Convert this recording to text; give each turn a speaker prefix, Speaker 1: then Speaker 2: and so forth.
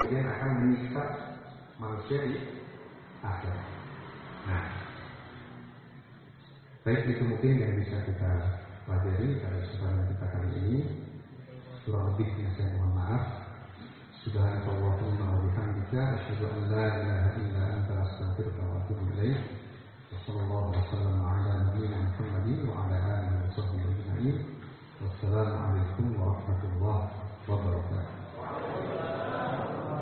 Speaker 1: kemudian akan menyiksa manusia di akhirat. Nah, baik, itu mungkin yang bisa kita pelajari pada kesempatan kita kali ini. Kurang lebihnya saya mohon maaf. Subhanallahumma wa bihamdika asyhadu an la ilaha illa anta astaghfiruka wa atubu ilaik. Wassallallahu wasallam ala nabiyyina